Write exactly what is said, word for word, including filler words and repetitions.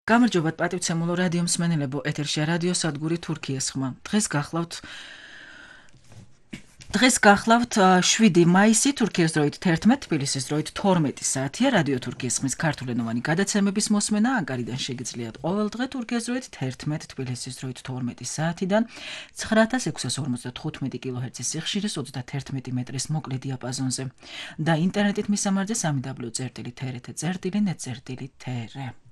გამარჯობათ პატივცემულო რადიო მსმენელებო, ეთერშია რადიო სადგური თურქიის ხმა. დღეს გახლავთ დღეს გახლავთ შვიდი მაისი თურქიის დროით თერთმეტი, თბილისის დროით თორმეტი საათია. რადიო თურქიის ხმის ქართულენოვანი გადაცემების მოსმენა ანგარიდან შეგიძლიათ ყოველდღე თურქიის დროით თერთმეტი, თბილისის დროით თორმეტი საათიდან ცხრა ათას ექვსას ორმოცდათხუთმეტი კილოჰერცის სიხშირის ოცდათერთმეტი მეტრის მოკლე დიაპაზონზე და ინტერნეტით მისამართზე სამი დაბლიუ წერტილი თერეთე წერტილი ნეტ წერტილი თერე.